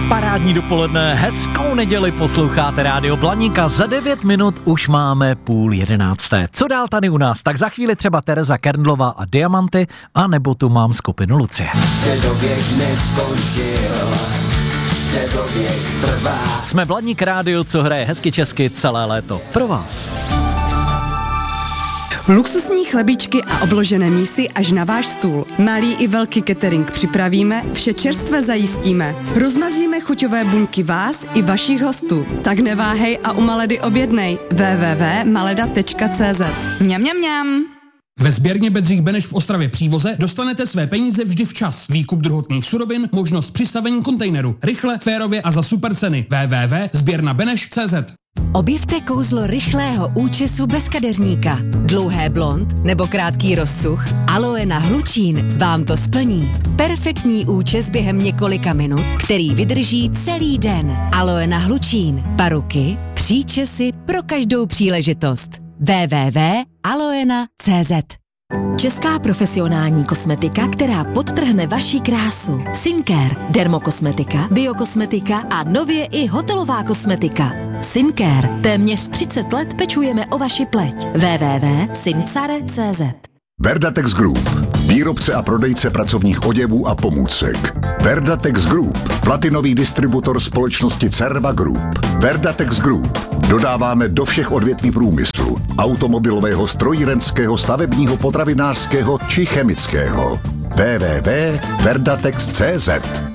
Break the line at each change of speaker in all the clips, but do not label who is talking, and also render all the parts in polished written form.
Parádní dopoledne, hezkou neděli, posloucháte Rádio Blaníka, za 9 minut už máme 10:30. Co dál tady u nás? Tak za chvíli třeba Tereza Kerndlová a Diamanty, a nebo tu mám skupinu Lucie. Jsme Blaník Rádio, co hraje hezky česky celé léto. Pro vás.
Luxusní chlebičky a obložené mísy až na váš stůl. Malý i velký catering připravíme, vše čerstvé zajistíme. Rozmazlíme chuťové buňky vás i vašich hostů. Tak neváhej a u Maledy objednej. www.maleda.cz. Mňam, mňam, mňam.
Ve sběrně Bedřich Beneš v Ostravě Přívoze dostanete své peníze vždy včas. Výkup druhotných surovin, možnost přistavení kontejneru. Rychle, férově a za super ceny. www.sběrnabeneš.cz.
Objevte kouzlo rychlého účesu bez kadeřníka. Dlouhé blond nebo krátký rozsuch? Aloe na hlučín vám to splní. Perfektní účes během několika minut, který vydrží celý den. Aloe na hlučín. Paruky, příčesy pro každou příležitost. www.aloena.cz. Česká profesionální kosmetika, která podtrhne vaši krásu. Skincare, dermokosmetika, biokosmetika a nově i hotelová kosmetika. Skincare. Téměř 30 let pečujeme o vaši pleť. www.sincare.cz.
Verdatex Group. Výrobce a prodejce pracovních oděvů a pomůcek. Verdatex Group. Platinový distributor společnosti Cerva Group. Verdatex Group. Dodáváme do všech odvětví průmyslu. Automobilového, strojírenského, stavebního, potravinářského či chemického. www.verdatex.cz.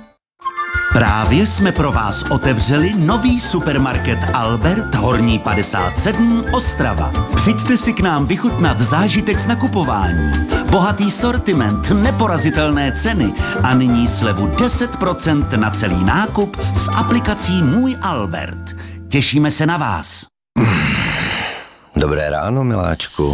Právě jsme pro vás otevřeli nový supermarket Albert Horní 57 Ostrava. Přijďte si k nám vychutnat zážitek z nakupování. Bohatý sortiment, neporazitelné ceny a nyní slevu 10% na celý nákup s aplikací Můj Albert. Těšíme se na vás.
Dobré ráno, miláčku.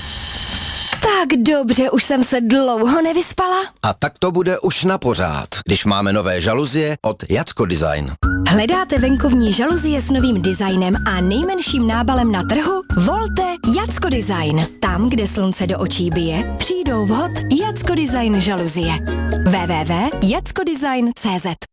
Tak dobře, už jsem se dlouho nevyspala.
A tak to bude už na pořád, když máme nové žaluzie od Jacko Design.
Hledáte venkovní žaluzie s novým designem a nejmenším nábalem na trhu? Volte Jacko Design. Tam, kde slunce do očí bije, přijdou vhod Jacko Design žaluzie. www.jackodesign.cz.